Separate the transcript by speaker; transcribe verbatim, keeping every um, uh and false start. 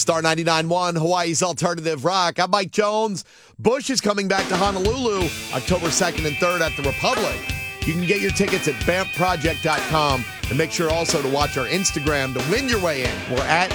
Speaker 1: Star ninety-nine point one, Hawaii's Alternative Rock. I'm Mike Jones. Bush is coming back to Honolulu October second and third at the Republic. You can get your tickets at banff project dot com. And make sure also to watch our Instagram to win your way in. We're at